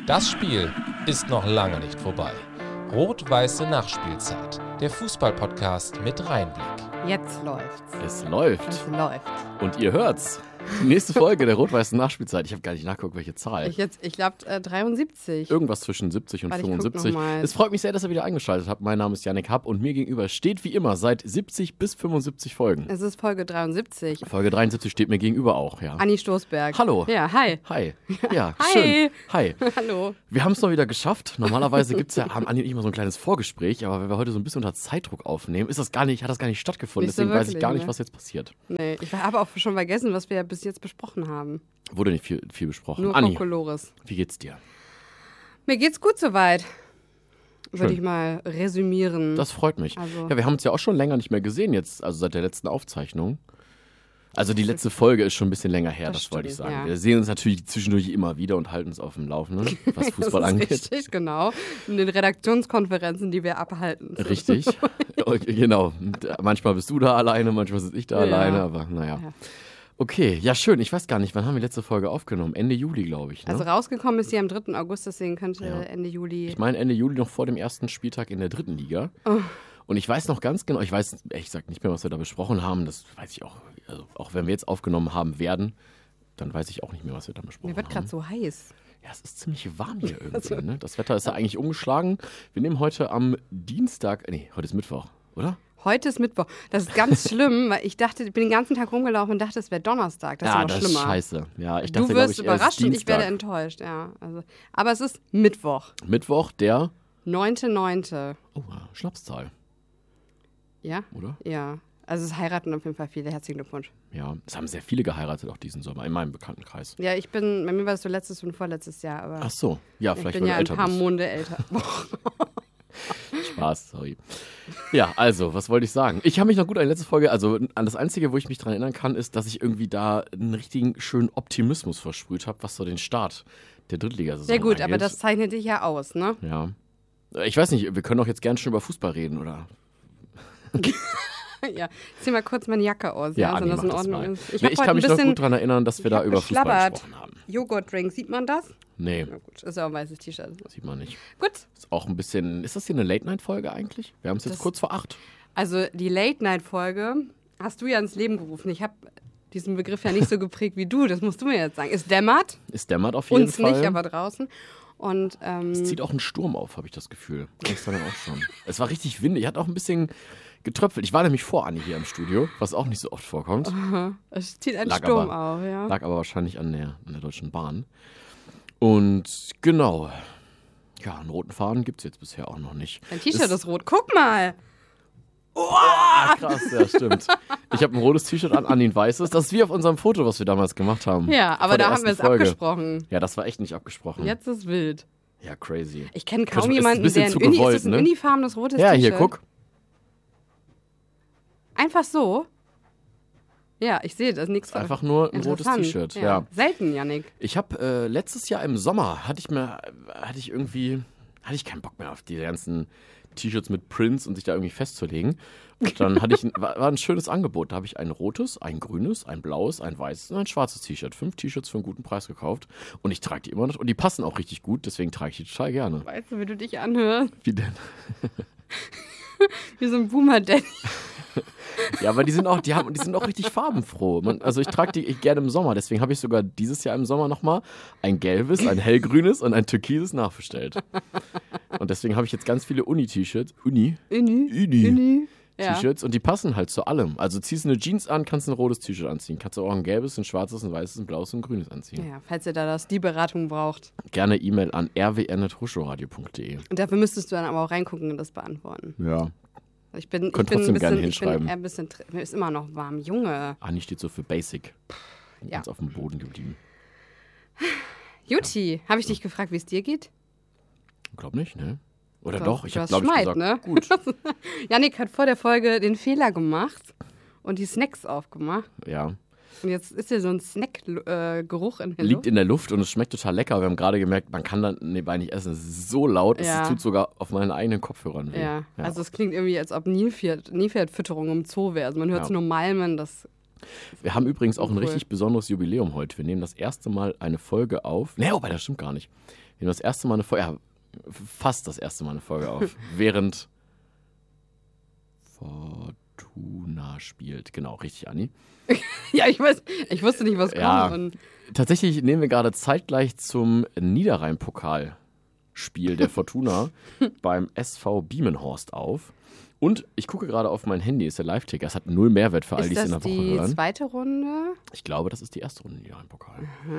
Das Spiel ist noch lange nicht vorbei. Rot-Weiße Nachspielzeit. Der Fußball-Podcast mit Reinblick. Jetzt läuft's. Es läuft. Es läuft. Und ihr hört's. Die nächste Folge der Rot-Weißen Nachspielzeit. Ich habe gar nicht nachgeguckt, welche Zahl. Ich glaube 73. Irgendwas zwischen 70 und Warte, 75. Es freut mich sehr, dass ihr wieder eingeschaltet habt. Mein Name ist Yannick Happ und mir gegenüber steht wie immer seit 70 bis 75 Folgen. Es ist Folge 73. Folge 73 steht mir gegenüber auch, ja. Anni Stoßberg. Hallo. Ja, hi. Hi. Ja, Hi. schön. Hi. Hallo. Wir haben es noch wieder geschafft. Normalerweise haben Anni und ich immer so ein kleines Vorgespräch, aber wenn wir heute so ein bisschen unter Zeitdruck aufnehmen, hat das gar nicht stattgefunden. Nicht so Deswegen weiß ich wirklich, gar nicht, ne? was jetzt passiert. Nee, ich habe auch schon vergessen, was wir bis jetzt besprochen haben. Wurde nicht viel besprochen. Nur Anni, Kokolores. wie geht's dir? Mir geht's gut soweit. Würde Schön. ich mal resümieren. Das freut mich. Also- Ja, wir haben uns ja auch schon länger nicht mehr gesehen jetzt, also seit der letzten Aufzeichnung. Also die letzte Folge ist schon ein bisschen länger her, das wollte ich stimmt, sagen. ja. Wir sehen uns natürlich zwischendurch immer wieder und halten uns auf dem Laufenden, was Fußball das ist angeht. richtig, genau. In den Redaktionskonferenzen, die wir abhalten. Richtig, genau. Manchmal bist du da alleine, manchmal sitze ich da alleine, aber naja. Ja. Okay, ja schön. Ich weiß gar nicht, wann haben wir die letzte Folge aufgenommen? Ende Juli, glaube ich. Ne? Also rausgekommen ist sie am 3. August, deswegen könnte Ja. Ende Juli... Ich meine Ende Juli noch vor dem ersten Spieltag in der 3. Liga. Oh. Und ich weiß noch ganz genau, ich weiß ehrlich gesagt nicht mehr, was wir da besprochen haben. Das weiß ich auch. Also auch wenn wir jetzt aufgenommen haben werden, dann weiß ich auch nicht mehr, was wir da besprochen Mir wird haben. gerade so heiß. Ja, es ist ziemlich warm hier irgendwie. Ne? Das Wetter ist ja eigentlich umgeschlagen. Wir nehmen heute am Dienstag, heute ist Mittwoch, oder? Heute ist Mittwoch. Das ist ganz schlimm, weil ich bin den ganzen Tag rumgelaufen und dachte, es wäre Donnerstag. Das ist noch das schlimmer. ist scheiße. Ja, ich Du dachte, glaube wirst ich, erst überrascht und ich Dienstag. werde enttäuscht. Ja, also, aber es ist Mittwoch, Mittwoch, der 9.9. Schnapszahl, Ja? oder? Ja. Also es heiraten auf jeden Fall viele. Herzlichen Glückwunsch. Ja, es haben sehr viele geheiratet auch diesen Sommer, in meinem Bekanntenkreis. Ja, bei mir war es so letztes und vorletztes Jahr, aber Ach so, ja, ich vielleicht bin weil ja du ein älter paar bist. Monate älter. Spaß, sorry. Ja, also, was wollte ich sagen? Ich habe mich noch gut an die letzte Folge, also an das Einzige, wo ich mich dran erinnern kann, ist, dass ich irgendwie da einen richtigen schönen Optimismus versprüht habe, was so den Start der Drittligasaison Sehr gut, angeht. aber das zeichnet dich ja aus, ne? Ja. Ich weiß nicht, wir können doch jetzt gern schon über Fußball reden, oder? Ja. Ich zieh mal kurz meine Jacke aus, Ja, wenn Anni, das in mach das Ordnung mal. ist. Ich hab heute kann mich ein noch bisschen gut daran erinnern, dass wir da hab über Fußball geschlabbert. gesprochen haben. Joghurtdrink, sieht man das? Nee, Na gut, ist ja auch ein weißes T-Shirt. sieht man nicht. Gut. Ist auch ein bisschen, ist das hier eine Late-Night-Folge eigentlich? Wir haben es jetzt Das- kurz vor 8. Also die Late-Night-Folge hast du ja ins Leben gerufen. Ich habe diesen Begriff ja nicht so geprägt wie du. Das musst du mir jetzt sagen. Es dämmert, Es dämmert auf jeden uns Fall. nicht, aber draußen. Und Es zieht auch einen Sturm auf, habe ich das Gefühl. Gestern auch schon. Es war richtig windig, hat auch ein bisschen getröpfelt. Ich war nämlich vor Anni hier im Studio, was auch nicht so oft vorkommt. es zieht ein Lag Sturm aber- auf, ja. Lag aber wahrscheinlich an der Deutschen Bahn. Und genau, ja, einen roten Faden gibt es jetzt bisher auch noch nicht. Dein T-Shirt ist rot. Guck mal. Ah, krass, ja, stimmt. Ich habe ein rotes T-Shirt an, Anni ein weißes. Das ist wie auf unserem Foto, was wir damals gemacht haben. Ja, aber Vor der da haben wir es ersten Folge. abgesprochen. Ja, das war echt nicht abgesprochen. Jetzt ist wild. Ja, crazy. Ich kenne Könnte- kaum ist ein jemanden, bisschen der zu ein gewollt, ist das ein ne? unifarbenes rotes Ja, T-Shirt? hier, guck. Einfach so? Ja, ich sehe, das ist nichts. Einfach nur ein rotes Interessant. T-Shirt. Ja. Selten, Yannick. Ich habe letztes Jahr im Sommer, hatte ich keinen Bock mehr auf die ganzen T-Shirts mit Prints und sich da irgendwie festzulegen. Und dann war ein schönes Angebot. Da habe ich ein rotes, ein grünes, ein blaues, ein weißes und ein schwarzes T-Shirt. 5 T-Shirts für einen guten Preis gekauft. Und ich trage die immer noch. Und die passen auch richtig gut, deswegen trage ich die total gerne. Weißt du, wie du dich anhörst? Wie denn? Wie so ein Boomer-Daddy. Ja, aber die sind auch richtig farbenfroh. Also ich trage die gerne im Sommer. Deswegen habe ich sogar dieses Jahr im Sommer nochmal ein gelbes, ein hellgrünes und ein türkises nachbestellt. Und deswegen habe ich jetzt ganz viele Uni-T-Shirts. Uni? Ja. T-Shirts und die passen halt zu allem. Also ziehst du eine Jeans an, kannst ein rotes T-Shirt anziehen. Kannst du auch ein gelbes, ein schwarzes, ein weißes, ein blaues und ein grünes anziehen. Ja, falls ihr da die Beratung braucht. Gerne E-Mail an rwn.hochschulradio.de. Und dafür müsstest du dann aber auch reingucken und das beantworten. Ja. Ich bin Könnt ein trotzdem bisschen, gerne ich bin hinschreiben. eher ein bisschen, mir ist immer noch warm. Junge. Anni steht so für Basic. Ja. Ganz auf dem Boden geblieben. Juti, habe ich dich gefragt, wie es dir geht? Glaub nicht, ne? Oder Du doch? hast- Ich du habe, hast glaube ich, Schneid, gesagt, ne? gut. Yannick hat vor der Folge den Fehler gemacht und die Snacks aufgemacht. Ja. Und jetzt ist hier so ein Snack-Geruch in der Liegt Luft. in der Luft und es schmeckt total lecker. Wir haben gerade gemerkt, man kann dann nebenbei nicht essen. Es ist so laut, Ja. es tut sogar auf meinen eigenen Kopfhörern weh. Ja, also es klingt irgendwie, als ob Nilpferdfütterung im Zoo wäre. Also man hört Ja. nur Malmen, das Wir haben übrigens auch ein Cool. richtig besonderes Jubiläum heute. Wir nehmen das erste Mal eine Folge auf. Nee, wobei, das stimmt gar nicht. Wir nehmen das erste Mal eine Folge, ja, fast das erste Mal eine Folge auf, während Fortuna spielt. Genau, richtig, Anni. Ja, ich wusste nicht, was Ja. kommt. Und Tatsächlich nehmen wir gerade zeitgleich zum Niederrhein-Pokalspiel der Fortuna beim SV Biemenhorst auf. Und ich gucke gerade auf mein Handy, ist der Live-Ticker. Es hat 0 Mehrwert für alle, die ist es in das der Woche die hören. zweite Runde? Ich glaube, das ist die erste Runde Niederrhein-Pokal.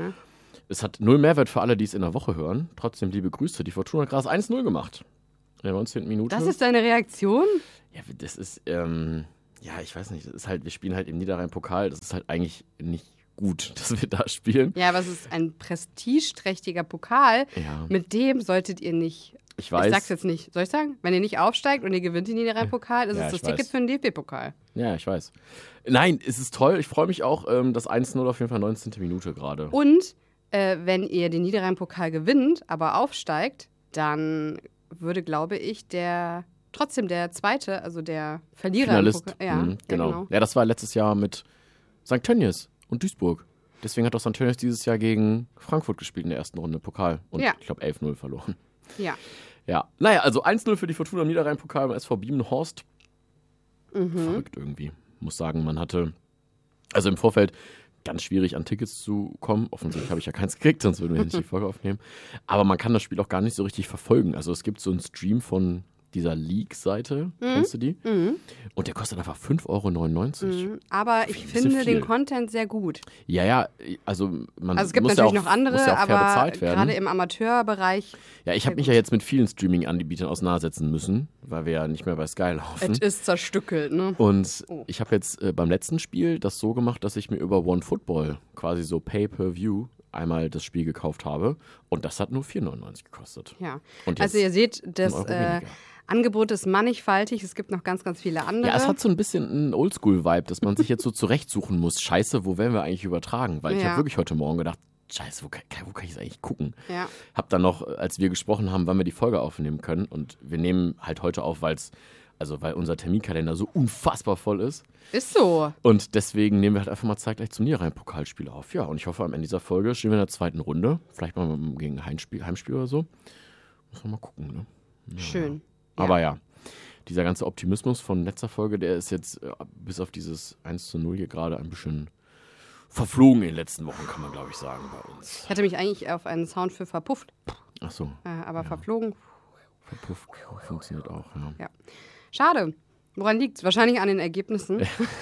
Es hat 0 Mehrwert für alle, die es in der Woche hören. Trotzdem liebe Grüße. Die Fortuna hat gerade 1-0 gemacht. In der 19. Minute. Das ist deine Reaktion? Ja, das ist, ja, ich weiß nicht. Das ist halt, wir spielen halt im Niederrhein-Pokal. Das ist halt eigentlich nicht gut, dass wir da spielen. Ja, aber es ist ein prestigeträchtiger Pokal. Ja. Mit dem solltet ihr nicht. Ich weiß. Ich sag's jetzt nicht. Soll ich sagen? Wenn ihr nicht aufsteigt und ihr gewinnt den Niederrhein-Pokal, ist Ja, es das ich Ticket weiß. für den DFB-Pokal. Ja, ich weiß. Nein, es ist toll. Ich freue mich auch. Das 1-0 auf jeden Fall 19. Minute gerade. Und wenn ihr den Niederrhein-Pokal gewinnt, aber aufsteigt, dann würde, glaube ich, trotzdem der Zweite, also der Verlierer Finalist. im Pokal. Ja, Genau. Ja, das war letztes Jahr mit St. Tönnies und Duisburg. Deswegen hat auch St. Tönnies dieses Jahr gegen Frankfurt gespielt in der ersten Runde Pokal. Und Ja. ich glaube 11-0 verloren. Ja. Ja, naja, also 1-0 für die Fortuna im Niederrhein-Pokal beim SV Biemenhorst. Verrückt irgendwie. Muss sagen, man hatte, also im Vorfeld ganz schwierig an Tickets zu kommen. Offensichtlich habe ich ja keins gekriegt, sonst würden wir nicht die Folge aufnehmen. Aber man kann das Spiel auch gar nicht so richtig verfolgen. Also es gibt so einen Stream von dieser League-Seite, kennst du die? Und der kostet einfach 5,99 €. Aber ich Ein bisschen finde den viel. Content sehr gut. Ja, also man Also es gibt muss natürlich ja auch, noch andere, muss ja auch fair aber bezahlt werden. gerade im Amateurbereich, Ja, ich habe mich ja jetzt mit vielen Streaming-Anbietern auseinandersetzen müssen, weil wir ja nicht mehr bei Sky laufen. es ist zerstückelt, ne? Und ich habe jetzt beim letzten Spiel das so gemacht, dass ich mir über OneFootball quasi so Pay-Per-View einmal das Spiel gekauft habe. Und das hat nur 4,99 € gekostet. Ja. Und Also jetzt ihr seht, das 1 € weniger. Angebot ist mannigfaltig. Es gibt noch ganz, ganz viele andere. Ja, es hat so ein bisschen einen Oldschool-Vibe, dass man sich jetzt so zurechtsuchen muss. Scheiße, wo werden wir eigentlich übertragen? Weil ich Ja. habe wirklich heute Morgen gedacht, Scheiße, wo kann ich es eigentlich gucken? Ja. Hab dann noch, als wir gesprochen haben, wann wir die Folge aufnehmen können. Und wir nehmen halt heute auf, weil unser Terminkalender so unfassbar voll ist. Ist so. Und deswegen nehmen wir halt einfach mal zeitgleich zum Niederrhein-Pokalspiel auf. Ja, und ich hoffe, am Ende dieser Folge stehen wir in der zweiten Runde. Vielleicht mal gegen ein Heimspiel oder so. Muss man mal gucken, ne? Ja. Schön. Aber ja, dieser ganze Optimismus von letzter Folge, der ist jetzt bis auf dieses 1:0 hier gerade ein bisschen verflogen in den letzten Wochen, kann man glaube ich sagen, bei uns. Ich hatte mich eigentlich auf einen Sound für verpufft, Ach so, aber verflogen. verpufft funktioniert auch, ja. Ja. Schade. Woran liegt's? Wahrscheinlich an den Ergebnissen.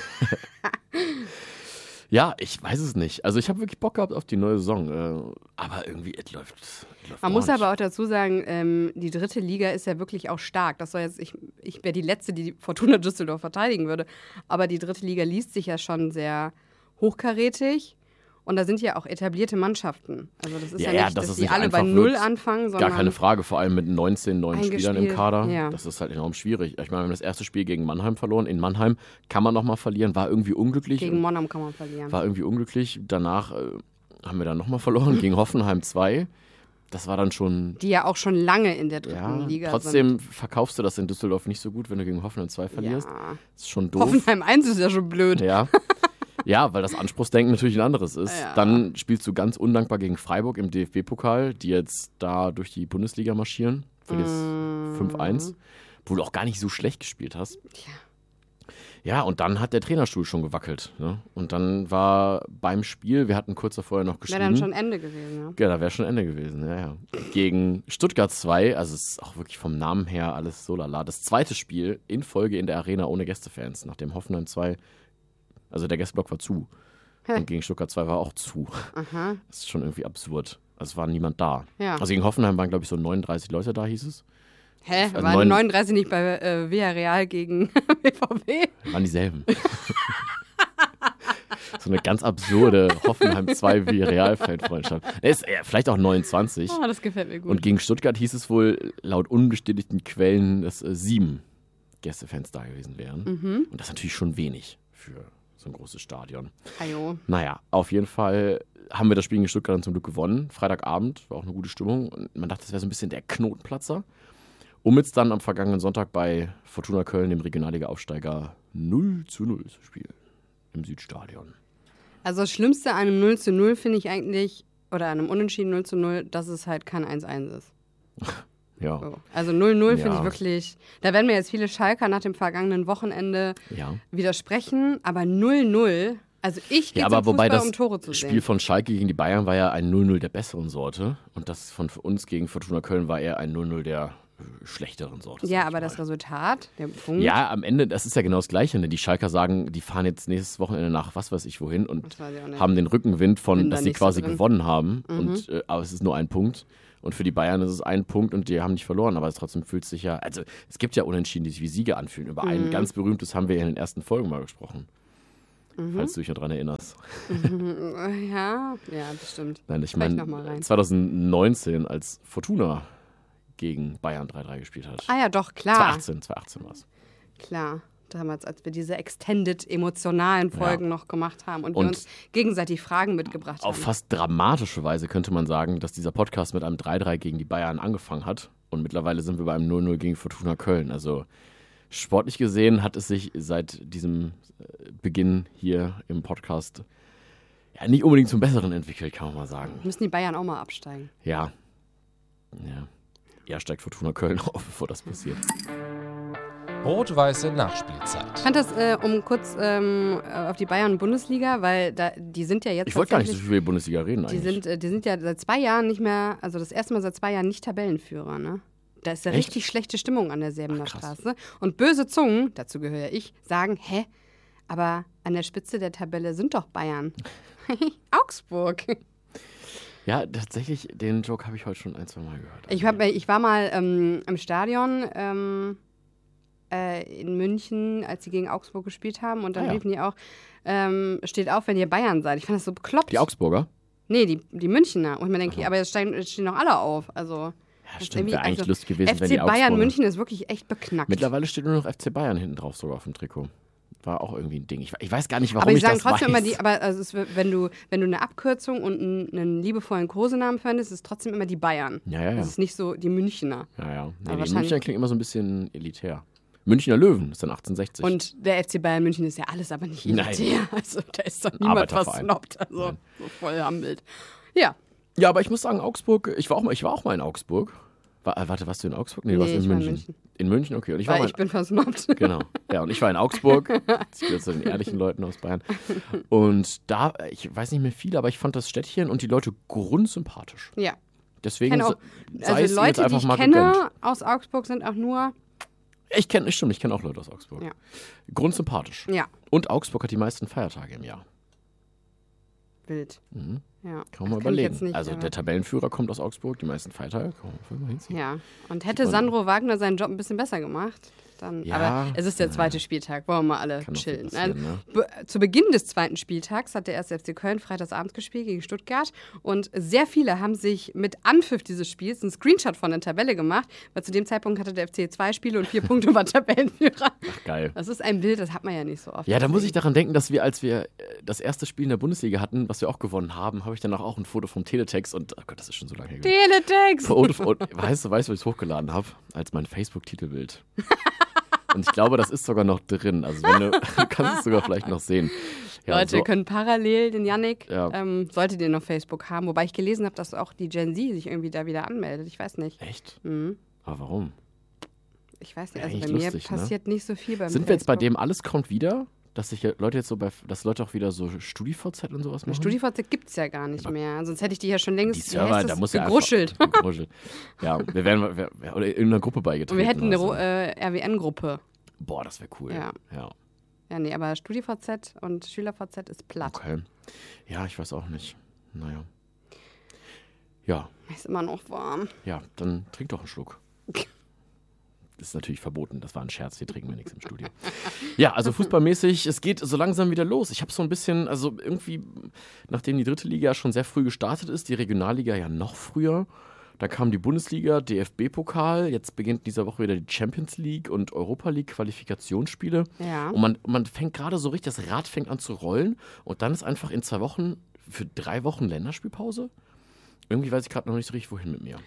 Ja, ich weiß es nicht. Also ich habe wirklich Bock gehabt auf die neue Saison, aber irgendwie, es läuft Man gar muss nicht. aber auch dazu sagen, die dritte Liga ist ja wirklich auch stark. Das soll jetzt, ich wäre die Letzte, die Fortuna Düsseldorf verteidigen würde. Aber die dritte Liga liest sich ja schon sehr hochkarätig. Und da sind ja auch etablierte Mannschaften. Also das ist ja, Ja, nicht, dass dass es die nicht alle bei einfach Null wird. anfangen, sondern Gar keine Frage, vor allem mit 19 neuen Spielern im eingespielt, Kader. ja. Das ist halt enorm schwierig. Ich meine, wir haben das erste Spiel gegen Mannheim verloren. In Mannheim kann man nochmal verlieren, war irgendwie unglücklich. gegen Monheim kann man verlieren. War irgendwie unglücklich. Danach haben wir dann nochmal verloren gegen Hoffenheim 2. Das war dann schon. Die ja auch schon lange in der dritten Ja, Liga trotzdem verkaufst du das in Düsseldorf nicht so gut, wenn du gegen Hoffenheim 2 sind. verlierst. Ja. Das ist schon doof. Hoffenheim 1 ist ja schon blöd. Ja. Ja, weil das Anspruchsdenken natürlich ein anderes ist. Ja. Dann spielst du ganz undankbar gegen Freiburg im DFB-Pokal, die jetzt da durch die Bundesliga marschieren. Verlierst 5-1, wo du auch gar nicht so schlecht gespielt hast. Ja, und dann hat der Trainerstuhl schon gewackelt. Ne? Und dann war beim Spiel, wir hatten kurz davor noch geschrieben. Wäre dann schon Ende gewesen, ja. Ja, da wäre schon Ende gewesen, ja. Gegen Stuttgart 2, also es ist auch wirklich vom Namen her alles so lala. Das zweite Spiel in Folge in der Arena ohne Gästefans, nachdem Hoffenheim 2, also der Gästeblock war zu. Und gegen Stuttgart 2 war auch zu. Aha. Das ist schon irgendwie absurd. Also es war niemand da. Ja. Also gegen Hoffenheim waren, glaube ich, so 39 Leute da, hieß es. Hä? Also Waren 39 nicht bei Villarreal gegen BVB? Waren dieselben. So eine ganz absurde Hoffenheim 2 wie Real-Fan-Freundschaft. Vielleicht auch 29. Oh, das gefällt mir gut. Und gegen Stuttgart hieß es wohl laut unbestätigten Quellen, dass 7 Gästefans da gewesen wären. Und das ist natürlich schon wenig für so ein großes Stadion. Ajo. Naja, auf jeden Fall haben wir das Spiel gegen Stuttgart dann zum Glück gewonnen. Freitagabend war auch eine gute Stimmung. Und man dachte, das wäre so ein bisschen der Knotenplatzer. Um jetzt dann am vergangenen Sonntag bei Fortuna Köln, dem Regionalliga-Aufsteiger, 0:0 zu spielen im Südstadion. Also das Schlimmste an einem 0:0 finde ich eigentlich, oder einem Unentschieden 0:0, dass es halt kein 1:1 ist. Ja. So. Also 0:0 finde Ja. ich wirklich, da werden mir jetzt viele Schalker nach dem vergangenen Wochenende Ja. widersprechen, aber 0:0, also ich gehe Ja, aber zum wobei Fußball, das um Tore zu Spiel sehen. von Schalke gegen die Bayern war ja ein 0:0 der besseren Sorte. Und das von uns gegen Fortuna Köln war eher ein 0:0 der schlechteren Sorte. Ja, sag ich aber das mal. Resultat, der Punkt, Ja, am Ende, das ist ja genau das Gleiche. Ne? Die Schalker sagen, die fahren jetzt nächstes Wochenende nach was weiß ich wohin und das weiß ich auch nicht. haben den Rückenwind von, Bin da dass sie nicht so quasi drin. gewonnen haben. Aber es ist nur ein Punkt. Und für die Bayern ist es ein Punkt und die haben nicht verloren. Aber trotzdem fühlt es sich ja, also es gibt ja Unentschieden, die sich wie Siege anfühlen. Über ein ganz berühmtes haben wir in den ersten Folgen mal gesprochen. Falls du dich noch dran erinnerst. Ja, das stimmt. Nein, ich Vielleicht meine, noch mal rein. 2019, als Fortuna gegen Bayern 3:3 gespielt hat. Ah ja, doch, klar. 2018 war es. Klar. Damals, als wir diese extended emotionalen Folgen noch gemacht haben und wir Und uns gegenseitig Fragen mitgebracht Auf haben. fast dramatische Weise könnte man sagen, dass dieser Podcast mit einem 3:3 gegen die Bayern angefangen hat. Und mittlerweile sind wir bei einem 0:0 gegen Fortuna Köln. Also sportlich gesehen hat es sich seit diesem Beginn hier im Podcast ja nicht unbedingt zum Besseren entwickelt, kann man mal sagen. Müssen die Bayern auch mal absteigen. Ja. Ja, steigt Fortuna Köln auf, bevor das passiert. Rot-weiße Nachspielzeit. Ich fand das, um kurz auf die Bayern-Bundesliga, weil die sind ja jetzt Ich wollte gar nicht so tatsächlich- viel über die Bundesliga reden eigentlich. die sind ja seit 2 Jahren nicht mehr, also das erste Mal seit 2 Jahren nicht Tabellenführer, ne? Da ist ja Echt? richtig schlechte Stimmung an der Säbener Ach, krass. Straße. Und böse Zungen, dazu gehöre ich, sagen, aber an der Spitze der Tabelle sind doch Bayern. Augsburg. Ja, tatsächlich, den Joke habe ich heute schon 1-2 Mal gehört. Ich war mal im Stadion in München, als sie gegen Augsburg gespielt haben. Und dann ja. riefen die auch, steht auf, wenn ihr Bayern seid. Ich fand das so bekloppt. Die Augsburger? Nee, die Münchner. Und ich mir denke, aber jetzt stehen doch alle auf. Also, Ja, das stimmt, wäre eigentlich also lustig gewesen, wenn FC die Augsburger... Bayern München ist wirklich echt beknackt. Mittlerweile steht nur noch FC Bayern hinten drauf sogar auf dem Trikot. War auch irgendwie ein Ding. Ich weiß gar nicht, warum aber die ich sagen das trotzdem weiß. immer wenn du eine Abkürzung und einen liebevollen Kosenamen verwendest, ist es trotzdem immer die Bayern. Ja. Das ist nicht so die Münchner. Nee, wahrscheinlich- Münchner klingt immer so ein bisschen elitär. Münchner Löwen, das ist dann 1860. Und der FC Bayern München ist ja alles aber nicht Nein. elitär. Also da ist doch niemand Arbeiterverein. versnobbt. Also Nein. so voll Hambild. Ja. Ja, aber ich muss sagen, Augsburg, ich war auch mal in Augsburg. Warte, warst du in Augsburg? Nee, du warst ich in war in München. München. In München, okay. Und ich Weil ich bin versnobbt. Genau. Ja, und ich war in Augsburg. Ich gehöre zu den ehrlichen Leuten aus Bayern. Und da, ich weiß nicht mehr viel, aber ich fand das Städtchen und die Leute grundsympathisch. Ja. Deswegen Kenne auch, sei es also ihnen jetzt Leute, die einfach ich mal kenne gegönnt. aus Augsburg, sind auch nur, Ich kenne auch Leute aus Augsburg. Ja. Grundsympathisch. ja, Und Augsburg hat die meisten Feiertage im Jahr. wild. Ja. Kann man mal Das kann ich jetzt überlegen. nicht, Also aber- der Tabellenführer kommt aus Augsburg, die meisten Feiertage, kann man einfach mal hinziehen. Ja. Und hätte Sandro Wagner seinen Job ein bisschen besser gemacht, dann. Ja, aber es ist der zweite Spieltag, wollen wir mal alle Kann doch chillen. passieren, ne? Zu Beginn des zweiten Spieltags hat der 1. FC Köln freitagsabends gespielt gegen Stuttgart und sehr viele haben sich mit Anpfiff dieses Spiels einen Screenshot von der Tabelle gemacht, weil zu dem Zeitpunkt hatte der FC 2 Spiele und 4 Punkte und war Tabellenführer. Ach, geil. Das ist ein Bild, das hat man ja nicht so oft. Ja, da muss ich daran denken, dass wir, als wir das erste Spiel in der Bundesliga hatten, was wir auch gewonnen haben, habe ich danach auch ein Foto vom Teletext und, oh Gott, das ist schon so lange her. Teletext! Weißt du, wo ich es hochgeladen habe? Als mein Facebook-Titelbild. Und ich glaube, das ist sogar noch drin. Also wenn du kannst es sogar vielleicht noch sehen. Ja, Leute, so, ihr könnt parallel den Yannick, Ja. solltet ihr noch Facebook haben, wobei ich gelesen habe, dass auch die Gen Z sich irgendwie da wieder anmeldet. Ich weiß nicht. echt? Mhm. Aber warum? Ich weiß nicht, Ja, also bei eigentlich mir lustig, ne? passiert nicht so viel beim Sind wir jetzt bei Facebook. dem alles kommt wieder? Dass sich Leute jetzt so dass Leute auch wieder so StudiVZ und sowas machen? StudiVZ gibt es ja gar nicht mehr. Sonst hätte ich die ja schon längst Die Server, da muss ja gegruschelt. einfach gegruschelt. Ja, wir wären oder in einer Gruppe beigetreten. Und wir hätten eine oder so. RWN-Gruppe. Boah, das wäre cool. Ja. Ja. Ja, nee, aber StudiVZ und SchülerVZ ist platt. Okay. Ja, ich weiß auch nicht. Naja. Ja, Ist immer noch warm. ja, dann trink doch einen Schluck. Das ist natürlich verboten, das war ein Scherz, hier trinken wir nichts im Studio. Ja, also fußballmäßig, es geht so langsam wieder los. Ich habe so ein bisschen, also irgendwie, nachdem die dritte Liga schon sehr früh gestartet ist, die Regionalliga ja noch früher, da kam die Bundesliga, DFB-Pokal, jetzt beginnt in dieser Woche wieder die Champions League und Europa League Qualifikationsspiele. Ja. Und man fängt gerade so richtig, das Rad fängt an zu rollen und dann ist einfach in 2 Wochen, für 3 Wochen Länderspielpause. Irgendwie weiß ich gerade noch nicht so richtig, wohin mit mir.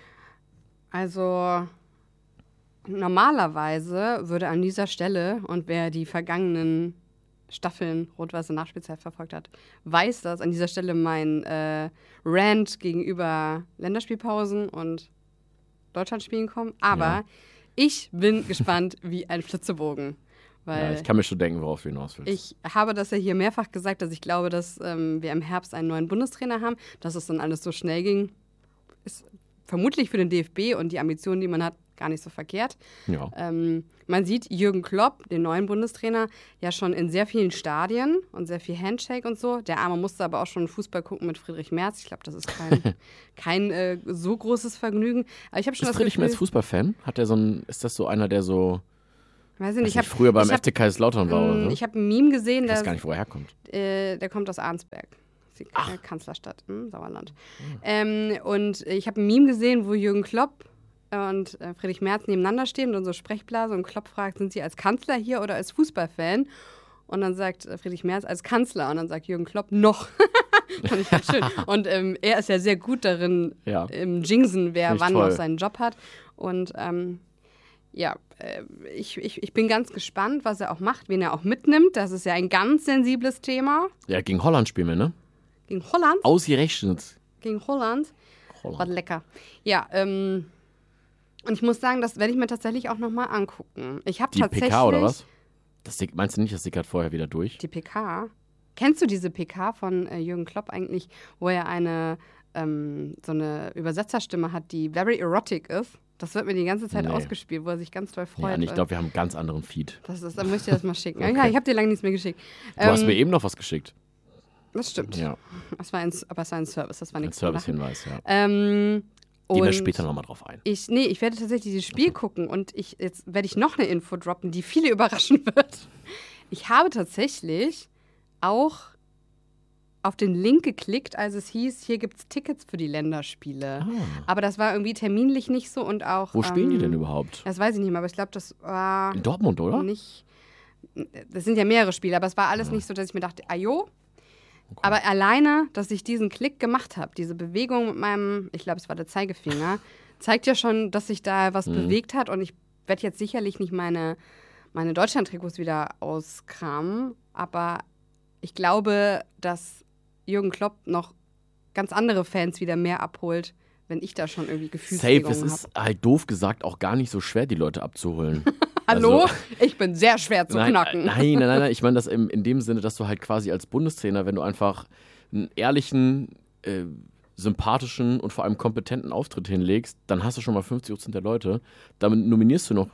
Also normalerweise würde an dieser Stelle, und wer die vergangenen Staffeln rot-weiße Nachspielzeit verfolgt hat, weiß das. An dieser Stelle mein Rant gegenüber Länderspielpausen und Deutschlandspielen kommen. Aber ich bin gespannt wie ein Flitzebogen. Weil ich kann mir schon denken, worauf du hinaus willst. ich habe das ja hier mehrfach gesagt, dass ich glaube, dass wir im Herbst einen neuen Bundestrainer haben. Dass es dann alles so schnell ging, ist vermutlich für den DFB und die Ambitionen, die man hat, gar nicht so verkehrt. Ja. Man sieht Jürgen Klopp, den neuen Bundestrainer, ja schon in sehr vielen Stadien und sehr viel Handshake und so. Der Arme musste aber auch schon Fußball gucken mit Friedrich Merz. Ich glaube, das ist kein so großes Vergnügen. Aber ich habe schon Ist das Friedrich Gefühl, Merz Fußballfan? Hat der ist das so einer, der so weiß ich nicht, früher beim FC Kaiserslautern war oder so? Ich habe ein Meme gesehen, Ich weiß gar nicht, wo er herkommt. der kommt aus Arnsberg. Die Kanzlerstadt im Sauerland. Und ich habe ein Meme gesehen, wo Jürgen Klopp und Friedrich Merz nebeneinander stehen und so Sprechblase und Klopp fragt, sind Sie als Kanzler hier oder als Fußballfan? Und dann sagt Friedrich Merz als Kanzler und dann sagt Jürgen Klopp noch. Fand ich ganz schön. Und er ist ja sehr gut darin, im Jinxen, wer wann noch seinen Job hat. Und ich bin ganz gespannt, was er auch macht, wen er auch mitnimmt. Das ist ja ein ganz sensibles Thema. Ja, gegen Holland spielen wir, ne? Gegen Holland? Ausgerechnet. Gegen Holland. War lecker. Ja, und ich muss sagen, das werde ich mir tatsächlich auch nochmal angucken. Ich habe tatsächlich... PK oder was? Meinst du nicht, das sickert vorher wieder durch? Die PK? Kennst du diese PK von Jürgen Klopp eigentlich, wo er so eine Übersetzerstimme hat, die very erotic ist? Das wird mir die ganze Zeit ausgespielt, wo er sich ganz doll freut. Ja, und ich glaube, wir haben einen ganz anderen Feed. Dann möchte ich das mal schicken. Okay. Ja, ich habe dir lange nichts mehr geschickt. Du hast mir eben noch was geschickt. Das stimmt. Ja. Aber es war ein Service, das war nichts. Ein Service-Hinweis, ja. Gehen wir später nochmal drauf ein. Ich werde tatsächlich dieses Spiel gucken und jetzt werde ich noch eine Info droppen, die viele überraschen wird. Ich habe tatsächlich auch auf den Link geklickt, als es hieß, hier gibt es Tickets für die Länderspiele. Ah. Aber das war irgendwie terminlich nicht so und auch... Wo spielen die denn überhaupt? Das weiß ich nicht mehr, aber ich glaube, das war... In Dortmund, oder? Das sind ja mehrere Spiele, aber es war alles nicht so, dass ich mir dachte, ajo. Okay. Aber alleine, dass ich diesen Klick gemacht habe, diese Bewegung mit meinem, ich glaube, es war der Zeigefinger, zeigt ja schon, dass sich da was bewegt hat. Und ich werde jetzt sicherlich nicht meine Deutschland-Trikots wieder auskramen. Aber ich glaube, dass Jürgen Klopp noch ganz andere Fans wieder mehr abholt, wenn ich da schon irgendwie Gefühlsregungen habe. Safe, es ist halt doof gesagt auch gar nicht so schwer, die Leute abzuholen. Hallo? Also, ich bin sehr schwer zu knacken. Nein. Ich meine das in dem Sinne, dass du halt quasi als Bundestrainer, wenn du einfach einen ehrlichen, sympathischen und vor allem kompetenten Auftritt hinlegst, dann hast du schon mal 50% der Leute. Damit nominierst du noch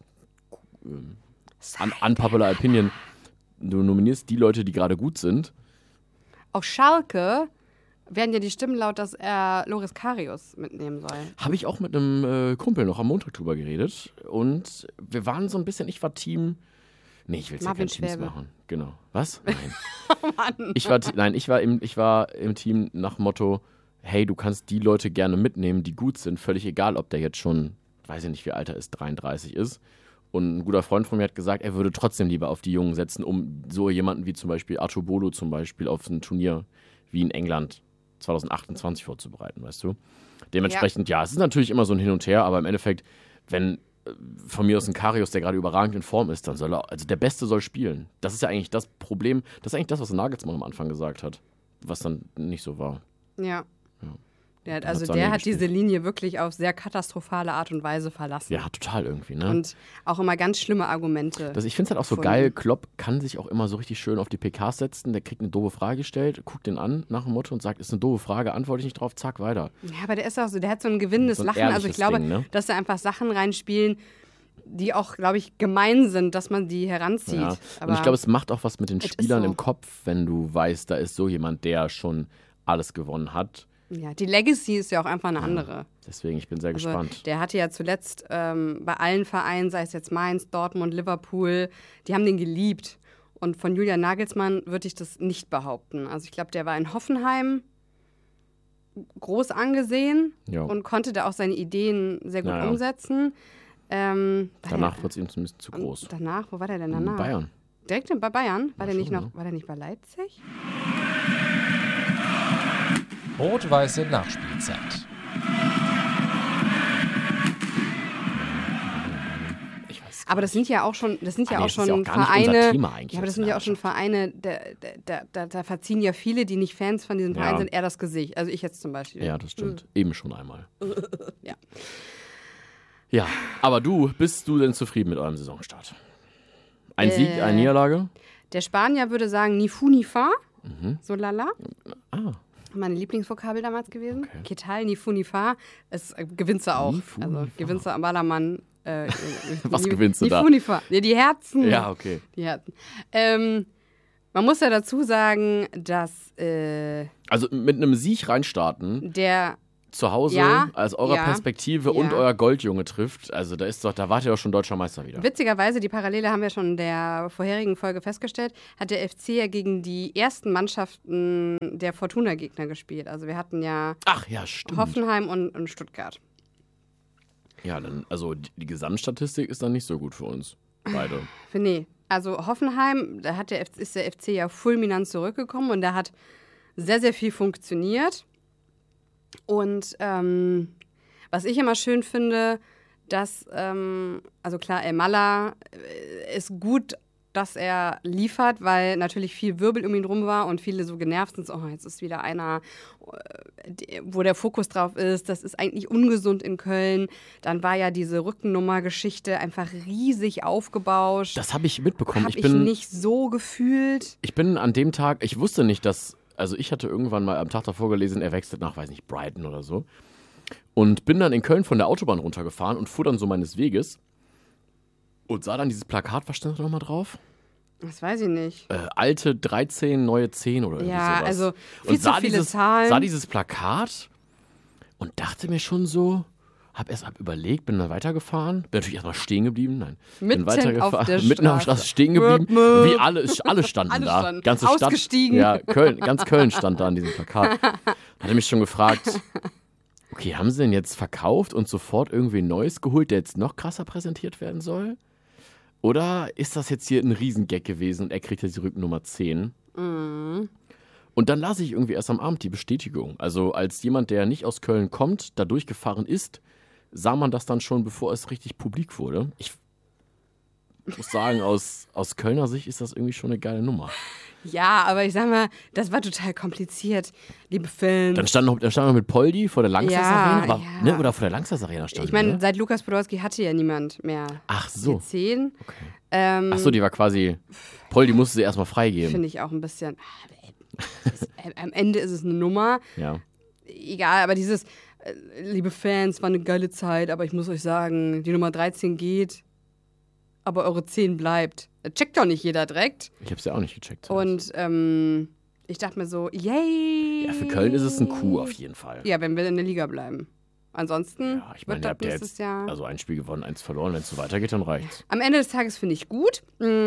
unpopular opinion. Du nominierst die Leute, die gerade gut sind. Auf Schalke werden ja die Stimmen laut, dass er Loris Karius mitnehmen soll. Habe ich auch mit einem Kumpel noch am Montag drüber geredet. Und wir waren so ein bisschen, ich war Team... Nee, ich will jetzt ja keine Teams machen. Genau. Was? Nein. Oh Mann. Ich war im Team nach Motto, hey, du kannst die Leute gerne mitnehmen, die gut sind. Völlig egal, ob der jetzt schon, weiß ich nicht, wie alt er ist, 33 ist. Und ein guter Freund von mir hat gesagt, er würde trotzdem lieber auf die Jungen setzen, um so jemanden wie zum Beispiel Arthur Bolo zum Beispiel auf ein Turnier wie in England 2028 vorzubereiten, weißt du? Dementsprechend, ja, es ist natürlich immer so ein Hin und Her, aber im Endeffekt, wenn von mir aus ein Karius, der gerade überragend in Form ist, dann soll er, also der Beste soll spielen. Das ist ja eigentlich das Problem, das ist eigentlich das, was Nagelsmann am Anfang gesagt hat, was dann nicht so war. Ja. Der hat diese Linie wirklich auf sehr katastrophale Art und Weise verlassen. Ja, total irgendwie, ne? Und auch immer ganz schlimme Argumente. Ich finde es halt auch so geil, Klopp kann sich auch immer so richtig schön auf die PKs setzen, der kriegt eine doofe Frage gestellt, guckt den an nach dem Motto und sagt, ist eine doofe Frage, antworte ich nicht drauf, zack, weiter. Ja, aber der ist auch so, der hat so ein gewinnendes Lachen. Also ich glaube, Ding, ne? dass da einfach Sachen reinspielen, die auch, glaube ich, gemein sind, dass man die heranzieht. Ja. Aber und ich glaube, es macht auch was mit den Spielern so im Kopf, wenn du weißt, da ist so jemand, der schon alles gewonnen hat. Ja, die Legacy ist ja auch einfach eine andere. Deswegen, ich bin sehr gespannt. Der hatte ja zuletzt bei allen Vereinen, sei es jetzt Mainz, Dortmund, Liverpool, die haben den geliebt. Und von Julian Nagelsmann würde ich das nicht behaupten. Also ich glaube, der war in Hoffenheim groß angesehen und konnte da auch seine Ideen sehr gut umsetzen. Danach wurde es ihm zumindest zu groß. Danach, wo war der denn danach? Bayern. Direkt bei Bayern? War der schon, nicht bei Leipzig? Rot-weiße Nachspielzeit. Aber das sind ja auch schon, das ist ja auch gar nicht Vereine. unser Thema eigentlich Ja, aber das jetzt sind ja auch schon Vereine, da verziehen ja viele, die nicht Fans von diesem Verein sind, eher das Gesicht. Also ich jetzt zum Beispiel. Ja, das stimmt. Eben schon einmal. Ja. Ja, aber bist du denn zufrieden mit eurem Saisonstart? Ein Sieg, eine Niederlage? Der Spanier würde sagen, ni fu ni fa, so lala. Meine Lieblingsvokabel damals gewesen. Okay. Que tal, ni fu ni fa. Es gewinnst du auch. Ni fu, ni Also fa. gewinnst du am Ballermann. Was gewinnst du da? Ni fu ni fa. Ja, die Herzen. Ja, okay. Die Herzen. Man muss ja dazu sagen, dass Also mit einem Sieg reinstarten, der zu Hause, aus eurer Perspektive und euer Goldjunge trifft, also da wart ihr doch schon deutscher Meister wieder. Witzigerweise, die Parallele haben wir schon in der vorherigen Folge festgestellt, hat der FC ja gegen die ersten Mannschaften der Fortuna-Gegner gespielt. Also wir hatten ja, Ach ja, stimmt. Hoffenheim und Stuttgart. Ja, dann, also die Gesamtstatistik ist dann nicht so gut für uns. Beide. Nee, also Hoffenheim, da ist der FC ja fulminant zurückgekommen und da hat sehr, sehr viel funktioniert. Und was ich immer schön finde, dass, also klar, Elmalah ist gut, dass er liefert, weil natürlich viel Wirbel um ihn rum war und viele so genervt sind, so, oh, jetzt ist wieder einer, wo der Fokus drauf ist, das ist eigentlich ungesund in Köln. Dann war ja diese Rückennummer-Geschichte einfach riesig aufgebauscht. Das habe ich mitbekommen. Habe ich nicht so gefühlt. Ich bin an dem Tag, ich wusste nicht, also ich hatte irgendwann mal am Tag davor gelesen, er wechselt nach, weiß nicht, Brighton oder so. Und bin dann in Köln von der Autobahn runtergefahren und fuhr dann so meines Weges und sah dann dieses Plakat, was stand da nochmal drauf? Das weiß ich nicht. Alte 13, neue 10 oder irgendwie sowas. Ja, also viel und zu viele Zahlen. Sah dieses Plakat und dachte mir schon so, hab erst überlegt, bin dann weitergefahren, bin natürlich erstmal stehen geblieben, bin weitergefahren, auf der mitten auf der Straße stehen geblieben, wie alle standen da. Standen. Ganze Stadt, ausgestiegen. ja, ganz Köln stand da an diesem Plakat. Hatte mich schon gefragt, okay, haben sie denn jetzt verkauft und sofort irgendwie ein Neues geholt, der jetzt noch krasser präsentiert werden soll? Oder ist das jetzt hier ein Riesengag gewesen und er kriegt jetzt die Rückennummer 10? Und dann las ich irgendwie erst am Abend die Bestätigung. Also als jemand, der nicht aus Köln kommt, da durchgefahren ist, sah man das dann schon, bevor es richtig publik wurde. Ich muss sagen, aus Kölner Sicht ist das irgendwie schon eine geile Nummer. Ja, aber ich sag mal, das war total kompliziert, liebe Fans. Dann stand noch mit Poldi vor der Langsess Arena, ja. Ne, oder vor der Langsess Arena stand. Ich meine, ne? seit Lukas Podolski hatte ja niemand mehr. Ach so. Die 10. Okay. Ach so, die war quasi, Poldi musste sie erstmal freigeben. Finde ich auch ein bisschen, am Ende ist es eine Nummer. Ja. Egal, aber dieses, liebe Fans, war eine geile Zeit, aber ich muss euch sagen, die Nummer 13 geht, aber eure 10 bleibt. Checkt doch nicht jeder direkt. Ich hab's ja auch nicht gecheckt. Und ich dachte mir so, yay. Ja, für Köln ist es ein Coup auf jeden Fall. Ja, wenn wir in der Liga bleiben. Ansonsten Ja, ich meine, wird ihr das habt ja nächstes jetzt Jahr... also ein Spiel gewonnen, 1 verloren. Wenn es so weitergeht, dann reicht's. Am Ende des Tages finde ich gut.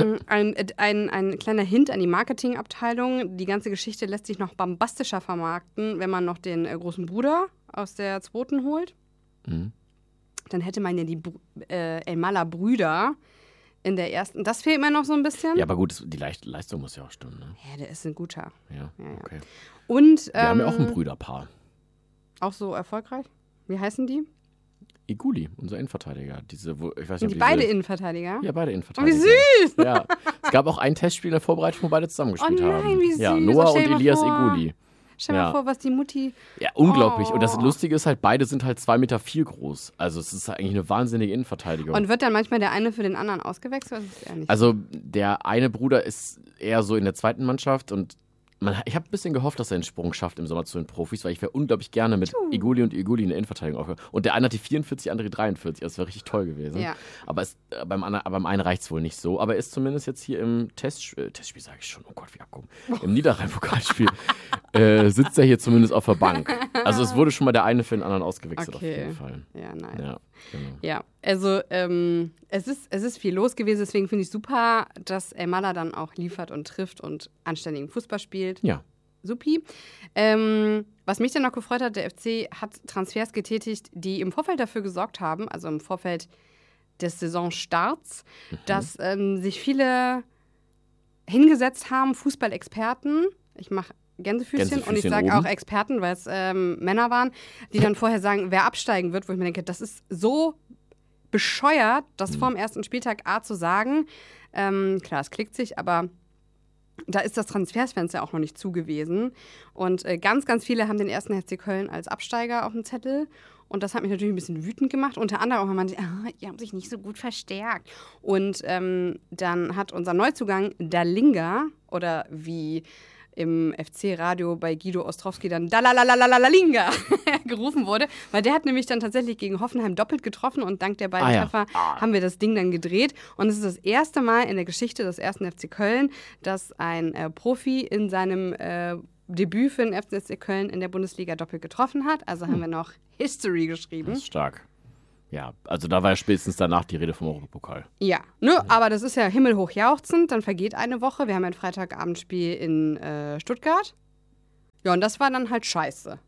Ein kleiner Hint an die Marketingabteilung. Die ganze Geschichte lässt sich noch bombastischer vermarkten, wenn man noch den großen Bruder aus der 2. holt. Mhm. Dann hätte man ja die Elmalah-Brüder in der 1. Das fehlt mir noch so ein bisschen. Ja, aber gut, die Leistung muss ja auch stimmen. Ne? Ja, der ist ein guter. Ja, Ja. okay. Und Wir haben ja auch ein Brüderpaar. auch so erfolgreich. Wie heißen die? Iguli, unser Innenverteidiger. Ich weiß nicht, Sind die beide Innenverteidiger? Ja, beide Oh, Innenverteidiger. wie süß! Ja. Es gab auch ein Testspiel in der Vorbereitung, wo beide zusammengespielt Oh nein, haben. wie süß. Ja, Was Noah stell und dir mal Elias vor. Iguli. Stell dir Ja. mal vor, was die Mutti... Ja, unglaublich. Oh. Und das Lustige ist halt, beide sind halt 2,4 Meter groß. Also es ist eigentlich eine wahnsinnige Innenverteidigung. Und wird dann manchmal der eine für den anderen ausgewechselt? Das ist eher nicht. Also der eine Bruder ist eher so in der 2. Mannschaft und ich habe ein bisschen gehofft, dass er einen Sprung schafft im Sommer zu den Profis, weil ich wäre unglaublich gerne mit Iguli und Iguli in der Innenverteidigung aufgehört. Und der eine hat die 44, der andere die 43. Das wäre richtig toll gewesen. Ja. Aber beim einen reicht es wohl nicht so. Aber er ist zumindest jetzt hier im Testspiel sage ich schon, oh Gott, wie abgehoben. Im Niederrhein-Pokalspiel sitzt er hier zumindest auf der Bank. Also es wurde schon mal der eine für den anderen ausgewechselt auf jeden Fall. Ja, nice. Ja, genau. Ja, also es ist viel los gewesen, deswegen finde ich super, dass Elmalah dann auch liefert und trifft und anständigen Fußball spielt. Ja. Supi. Was mich dann noch gefreut hat, der FC hat Transfers getätigt, die im Vorfeld dafür gesorgt haben, also im Vorfeld des Saisonstarts, dass sich viele hingesetzt haben, Fußballexperten. Ich mache Gänsefüßchen und ich sage auch Experten, weil es Männer waren, die dann vorher sagen, wer absteigen wird, wo ich mir denke, das ist so bescheuert, das vorm ersten Spieltag zu sagen. Klar, es klickt sich, aber da ist das Transfersfenster auch noch nicht zu gewesen. Und ganz, ganz viele haben den 1. FC Köln als Absteiger auf dem Zettel. Und das hat mich natürlich ein bisschen wütend gemacht. Unter anderem auch, wenn man die haben sich nicht so gut verstärkt. Und dann hat unser Neuzugang Dalinga, oder wie im FC-Radio bei Guido Ostrowski dann Dalalalalinga gerufen wurde, weil der hat nämlich dann tatsächlich gegen Hoffenheim doppelt getroffen und dank der beiden Treffer haben wir das Ding dann gedreht. Und es ist das erste Mal in der Geschichte des 1. FC Köln, dass ein Profi in seinem Debüt für den FC Köln in der Bundesliga doppelt getroffen hat. Also haben wir noch History geschrieben. Das ist stark. Ja, also da war ja spätestens danach die Rede vom Europapokal. Ja, aber das ist ja himmelhoch jauchzend. Dann vergeht eine Woche. Wir haben ein Freitagabendspiel in Stuttgart. Ja, und das war dann halt scheiße.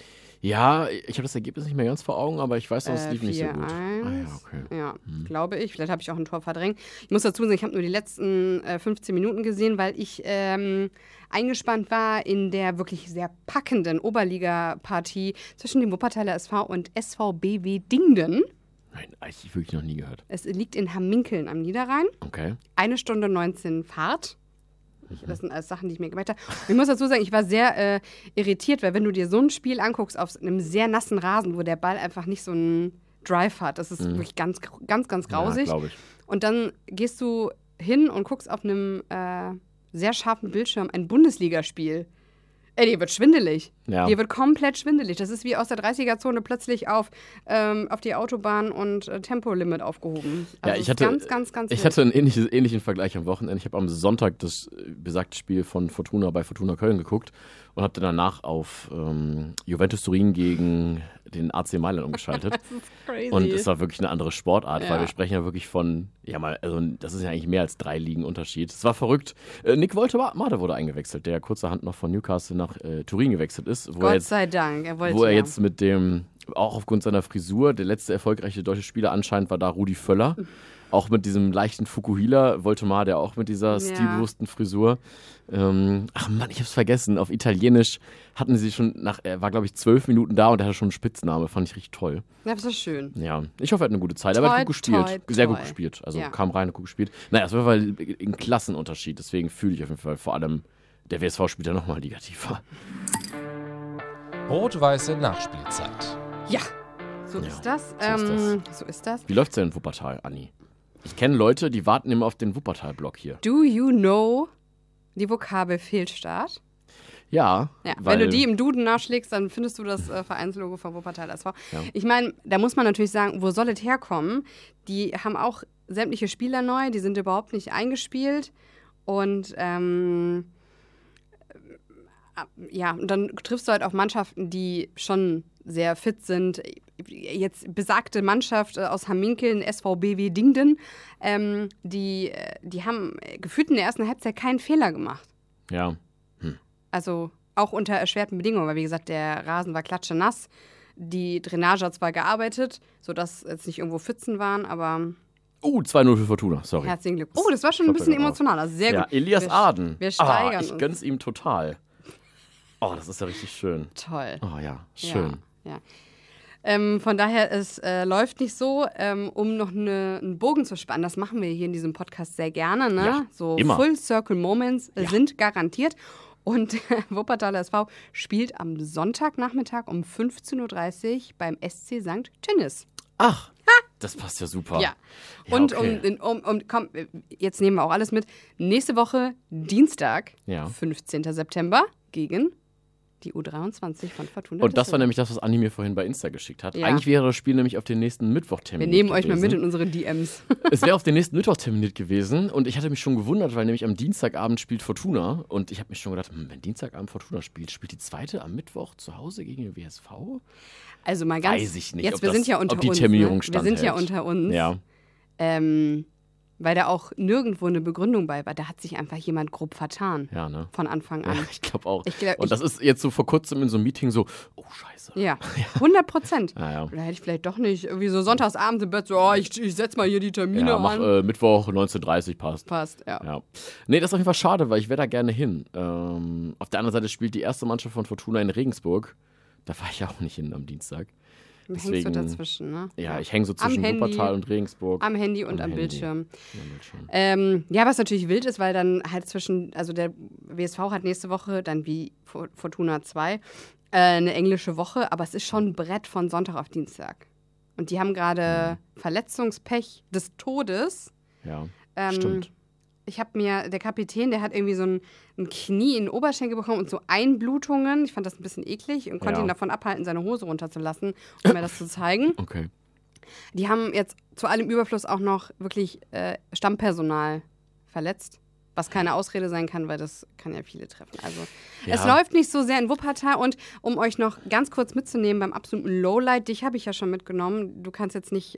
Ja, ich habe das Ergebnis nicht mehr ganz vor Augen, aber ich weiß noch, es lief nicht so gut. 4-1. Okay. Ja, glaube ich. Vielleicht habe ich auch ein Tor verdrängt. Ich muss dazu sagen, ich habe nur die letzten 15 Minuten gesehen, weil ich eingespannt war in der wirklich sehr packenden Oberliga-Partie zwischen dem Wuppertaler SV und SVBW Dingden. Nein, eigentlich wirklich noch nie gehört. Es liegt in Hamminkeln am Niederrhein. Okay. 1 Stunde 19 Fahrt. Das sind alles Sachen, die ich mir gemerkt habe. Ich muss dazu sagen, ich war sehr irritiert, weil wenn du dir so ein Spiel anguckst auf einem sehr nassen Rasen, wo der Ball einfach nicht so einen Drive hat, das ist wirklich ganz, ganz, ganz grausig. Ja, glaube ich. Und dann gehst du hin und guckst auf einem sehr scharfen Bildschirm ein Bundesligaspiel. Dir wird schwindelig. Ja. Dir wird komplett schwindelig. Das ist wie aus der 30er-Zone plötzlich auf die Autobahn und Tempolimit aufgehoben. Also ja, ich hatte, ich hatte einen ähnlichen Vergleich am Wochenende. Ich habe am Sonntag das besagte Spiel von Fortuna bei Fortuna Köln geguckt und habe danach auf Juventus Turin gegen den AC Mailand umgeschaltet. Das ist crazy. Und es war wirklich eine andere Sportart, weil wir sprechen ja wirklich von, das ist ja eigentlich mehr als 3 Ligen Unterschied. Es war verrückt. Nick Woltemade wurde eingewechselt, der kurzerhand noch von Newcastle nach Turin gewechselt ist. Gott sei Dank. Wo er jetzt mit dem, auch aufgrund seiner Frisur, der letzte erfolgreiche deutsche Spieler anscheinend war da Rudi Völler. Auch mit diesem leichten Fukuhila, Woltemade auch mit dieser stilbewussten Frisur. Ach Mann, ich hab's vergessen. Auf Italienisch hatten sie schon er war glaube ich 12 Minuten da und er hatte schon einen Spitznamen. Fand ich richtig toll. Ja, das ist schön. Ja, ich hoffe, er hat eine gute Zeit. Er hat gut gespielt. Sehr gut gespielt. Also kam rein, gut gespielt. Naja, es war auf jeden Fall ein Klassenunterschied. Deswegen fühle ich auf jeden Fall vor allem, der WSV spielt ja nochmal Liga tiefer. Rot-weiße Nachspielzeit. Ja, so ist das. So ist das. Wie läuft's denn in Wuppertal, Anni? Ich kenne Leute, die warten immer auf den Wuppertal-Block hier. Do you know die Vokabel Fehlstart? Ja. Wenn du die im Duden nachschlägst, dann findest du das Vereinslogo von Wuppertal SV. Ja. Ich meine, da muss man natürlich sagen, wo soll es herkommen? Die haben auch sämtliche Spieler neu, die sind überhaupt nicht eingespielt. Und und dann triffst du halt auf Mannschaften, die schon sehr fit sind. Jetzt besagte Mannschaft aus Hamminkeln, SVBW Dingden, die haben gefühlt in der ersten Halbzeit keinen Fehler gemacht. Ja. Also auch unter erschwerten Bedingungen, weil wie gesagt, der Rasen war klatschenass. Die Drainage hat zwar gearbeitet, sodass jetzt nicht irgendwo Pfützen waren, aber 2-0 für Fortuna, sorry. Herzlichen Glückwunsch. Das war schon ein bisschen emotionaler. Sehr gut. Ja, Elias Aden. Wir steigern uns. Ich gönn's ihm total. Oh, das ist ja richtig schön. Toll. Oh ja, schön. Ja. Von daher, es läuft nicht so, um noch einen Bogen zu spannen. Das machen wir hier in diesem Podcast sehr gerne. Ne? Ja, so immer. Full Circle Moments sind garantiert. Und Wuppertaler SV spielt am Sonntagnachmittag um 15.30 Uhr beim SC St. Tönnies. Ach, das passt ja super. Ja. Ja, Und okay. komm, jetzt nehmen wir auch alles mit. Nächste Woche, Dienstag, 15. September, gegen die U23 von Fortuna. Und das war nämlich das, was Anni mir vorhin bei Insta geschickt hat. Ja. Eigentlich wäre das Spiel nämlich auf den nächsten Mittwoch terminiert Wir nehmen gewesen. euch mal mit in unsere DMs. Es wäre auf den nächsten Mittwoch terminiert gewesen und ich hatte mich schon gewundert, weil nämlich am Dienstagabend spielt Fortuna und ich habe mich schon gedacht, wenn Dienstagabend Fortuna spielt die zweite am Mittwoch zu Hause gegen den WSV? Also mal ganz, weiß ich nicht, jetzt, ob wir sind ja unter ob die uns, Terminierung ne? Wir sind ja standhält. unter uns. Ja. Weil da auch nirgendwo eine Begründung bei war. Da hat sich einfach jemand grob vertan. Ja, ne? Von Anfang an. Ja, ich glaube auch. Und das ist jetzt so vor kurzem in so einem Meeting so, oh Scheiße. Ja, 100%. Ja. Oder hätte ich vielleicht doch nicht irgendwie so sonntagsabends im Bett so, ich setz mal hier die Termine Ja, mach an. Mittwoch 19.30 Uhr passt. Passt, ja. Nee, das ist auf jeden Fall schade, weil ich wäre da gerne hin. Auf der anderen Seite spielt die erste Mannschaft von Fortuna in Regensburg. Da war ich ja auch nicht hin am Dienstag. Du Deswegen, hängst so dazwischen, ne? Ja, ich hänge so zwischen Wuppertal und Regensburg. Am Handy und am Handy. Bildschirm. Ja, Bildschirm. Ja, was natürlich wild ist, weil dann halt also der WSV hat nächste Woche, dann wie Fortuna 2, eine englische Woche, aber es ist schon ein Brett von Sonntag auf Dienstag. Und die haben gerade Verletzungspech des Todes. Ja, stimmt. Der Kapitän, der hat irgendwie so ein Knie in den Oberschenkel bekommen und so Einblutungen. Ich fand das ein bisschen eklig und konnte ihn davon abhalten, seine Hose runterzulassen, um mir das zu zeigen. Okay. Die haben jetzt zu allem Überfluss auch noch wirklich Stammpersonal verletzt. Was keine Ausrede sein kann, weil das kann ja viele treffen. Also es läuft nicht so sehr in Wuppertal. Und um euch noch ganz kurz mitzunehmen beim absoluten Lowlight, dich habe ich ja schon mitgenommen. Du kannst jetzt nicht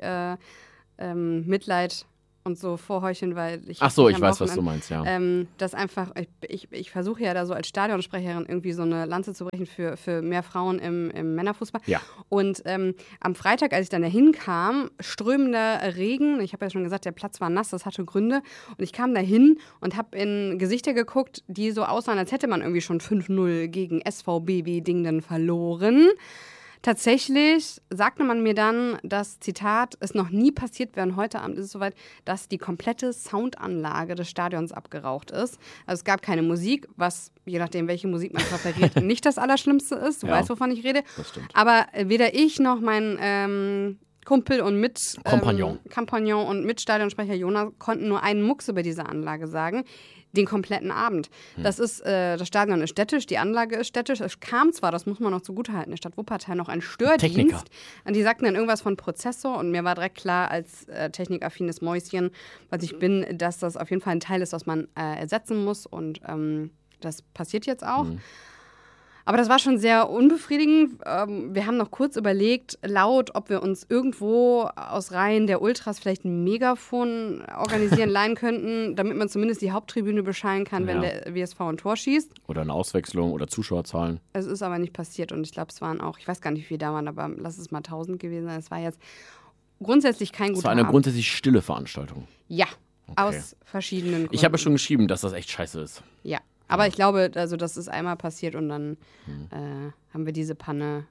Mitleid und so vorheucheln, weil ich... Ach so, ich weiß, was du meinst, ja. Das einfach, ich versuche ja da so als Stadionsprecherin irgendwie so eine Lanze zu brechen für mehr Frauen im Männerfußball. Ja. Und am Freitag, als ich dann da hinkam, strömender Regen, ich habe ja schon gesagt, der Platz war nass, das hatte Gründe. Und ich kam da hin und habe in Gesichter geguckt, die so aussahen, als hätte man irgendwie schon 5-0 gegen SVBW Dingden verloren. Tatsächlich sagte man mir dann, das Zitat, es noch nie passiert wäre, und heute Abend ist es soweit, dass die komplette Soundanlage des Stadions abgeraucht ist. Also es gab keine Musik, was, je nachdem, welche Musik man präferiert, nicht das Allerschlimmste ist. Du weißt, wovon ich rede. Das stimmt. Aber weder ich noch mein Kumpel und Kompagnon und Mitstadionsprecher Jonas konnten nur einen Mucks über diese Anlage sagen. Den kompletten Abend. Das Stadion ist städtisch, die Anlage ist städtisch. Es kam zwar, das muss man noch zugutehalten, der Stadt Wuppertal noch ein Stördienst. Techniker. Und die sagten dann irgendwas von Prozessor und mir war direkt klar, als technikaffines Mäuschen, was ich bin, dass das auf jeden Fall ein Teil ist, was man ersetzen muss. Und das passiert jetzt auch. Aber das war schon sehr unbefriedigend. Wir haben noch kurz überlegt, laut, ob wir uns irgendwo aus Reihen der Ultras vielleicht ein Megafon organisieren, leihen könnten, damit man zumindest die Haupttribüne beschallen kann, wenn der WSV ein Tor schießt. Oder eine Auswechslung oder Zuschauerzahlen. Es ist aber nicht passiert und ich glaube, es waren auch, ich weiß gar nicht, wie viele da waren, aber lass es mal 1000 gewesen sein. Es war jetzt grundsätzlich kein guter Abend. Es war eine grundsätzlich stille Veranstaltung. Ja, aus verschiedenen Gründen. Ich habe ja schon geschrieben, dass das echt scheiße ist. Ja. Aber ich glaube, also das ist einmal passiert und dann haben wir diese Panne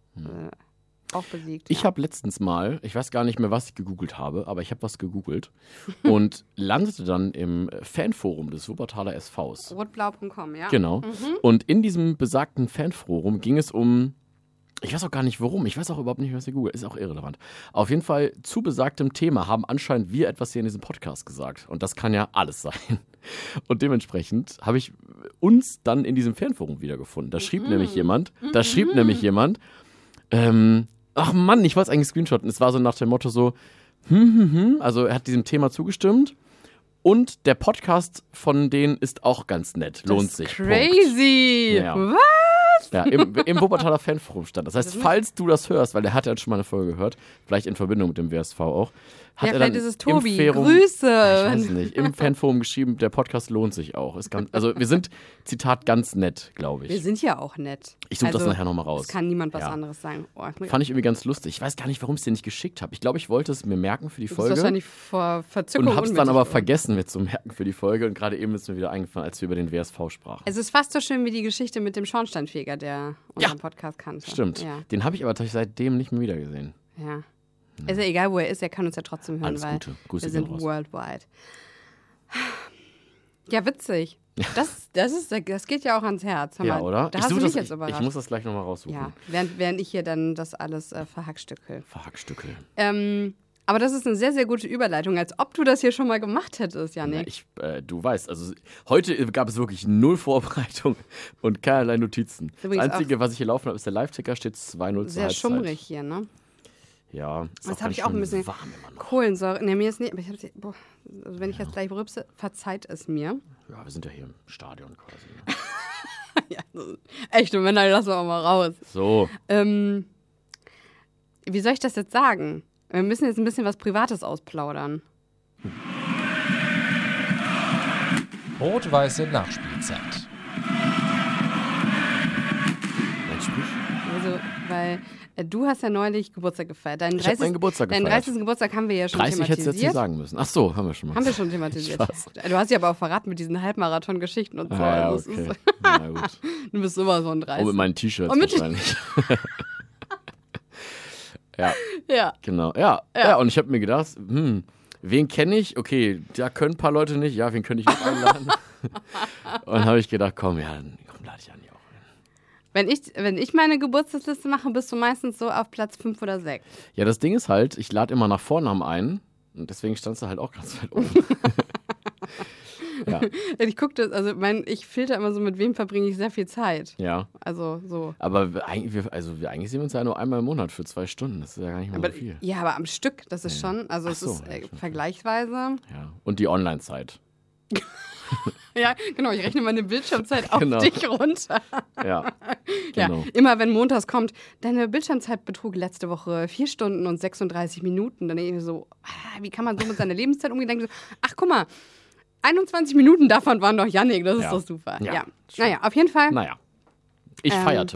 auch besiegt. Ich habe letztens mal, ich weiß gar nicht mehr, was ich gegoogelt habe, aber ich habe was gegoogelt und landete dann im Fanforum des Wuppertaler SVs. Rotblau.com, ja. Genau. Und in diesem besagten Fanforum ging es um, ich weiß auch gar nicht warum, ich weiß auch überhaupt nicht, was ich google, ist auch irrelevant. Auf jeden Fall zu besagtem Thema haben anscheinend wir etwas hier in diesem Podcast gesagt. Und das kann ja alles sein. Und dementsprechend habe ich uns dann in diesem Fanforum wiedergefunden. Da schrieb nämlich jemand, ach Mann, ich wollte es eigentlich screenshotten. Es war so nach dem Motto so, also er hat diesem Thema zugestimmt. Und der Podcast von denen ist auch ganz nett, lohnt sich. Crazy! Ja. Was? Ja, im Wuppertaler Fanforum stand. Das heißt, falls du das hörst, weil der hat ja schon mal eine Folge gehört, vielleicht in Verbindung mit dem WSV auch, hat er dann vielleicht ist es Tobi. Grüße! Ich weiß nicht. Im Fanforum geschrieben, der Podcast lohnt sich auch. Also wir sind, Zitat, ganz nett, glaube ich. Wir sind ja auch nett. Ich suche das nachher nochmal raus. Es kann niemand was anderes sagen. Oh, fand ich irgendwie ganz lustig. Ich weiß gar nicht, warum ich es dir nicht geschickt habe. Ich glaube, ich wollte es mir merken für die Du Folge. bist wahrscheinlich vor Verzückung und habe es dann aber vergessen, mir zu merken für die Folge. Und gerade eben ist mir wieder eingefallen, als wir über den WSV sprachen. Es ist fast so schön wie die Geschichte mit dem Schornsteinfeger, der unseren Podcast kannte. Stimmt. Ja. Den habe ich aber tatsächlich seitdem nicht mehr wieder gesehen. Ja. Ist ja egal, wo er ist, er kann uns ja trotzdem hören, Alles weil Gute. Grüße wir sind gehen raus. worldwide. Ja, witzig. Das geht ja auch ans Herz. Hör Ja, mal, oder? Da hast du mich jetzt ich überrascht. muss das gleich nochmal raussuchen. Ja, während ich hier dann das alles verhackstückel. Verhackstückel. Aber das ist eine sehr, sehr gute Überleitung, als ob du das hier schon mal gemacht hättest, Janik. Ja, du weißt, also heute gab es wirklich 0 Vorbereitung und keinerlei Notizen. Übrigens das Einzige, was ich hier laufen habe, ist der Live-Ticker, steht 2-0 zur Halbzeit. Sehr schummrig hier, ne? Ja, ist das auch habe ich auch ein bisschen warm immer noch. Kohlensäure. Ne, mir ist nicht. Aber also wenn ich jetzt gleich rübse, verzeiht es mir. Ja, wir sind ja hier im Stadion quasi. Ne? Ja, echte Männer, lassen wir auch mal raus. So. Wie soll ich das jetzt sagen? Wir müssen jetzt ein bisschen was Privates ausplaudern. Rot-weiße Nachspielzeit. Also, weil du hast ja neulich Geburtstag gefeiert. Ich habe meinen Geburtstag gefeiert. Deinen 30. Geburtstag haben wir ja schon 30 thematisiert. hättest du jetzt sagen müssen. Ach so, haben wir schon mal. Haben wir schon thematisiert. Du hast ja aber auch verraten mit diesen Halbmarathon-Geschichten und so. Ja, also okay. Na gut. Du bist immer so ein 30. Und mit meinen T-Shirts Und mit wahrscheinlich. Ja, Ja. genau. Ja, und ich habe mir gedacht, wen kenne ich? Okay, da können ein paar Leute nicht. Ja, wen könnte ich noch einladen? Und dann habe ich gedacht, komm, lade ich Anni auch ein. Wenn ich meine Geburtstagsliste mache, bist du meistens so auf Platz 5 oder 6. Ja, das Ding ist halt, ich lade immer nach Vornamen ein. Und deswegen standst du halt auch ganz weit oben. Ja. Ich gucke das, ich filter immer so, mit wem verbringe ich sehr viel Zeit. Ja. Also so. Aber eigentlich sehen wir uns ja nur einmal im Monat für 2 Stunden. Das ist ja gar nicht mehr so viel. Ja, aber am Stück, das ist schon, also Ach es so, ist ja, stimmt. vergleichsweise. Ja. Und die Online-Zeit. Ja, genau, ich rechne meine Bildschirmzeit auf Genau. dich runter. Ja, Ja, genau. immer wenn montags kommt, deine Bildschirmzeit betrug letzte Woche 4 Stunden und 36 Minuten. Dann denke ich mir so, wie kann man so mit seiner Lebenszeit umgehen? Denke ich so, ach guck mal, 21 Minuten davon waren doch Jannik, das ist Ja. doch super. Ja, Ja. schön. Naja, auf jeden Fall. Naja, ich feierte.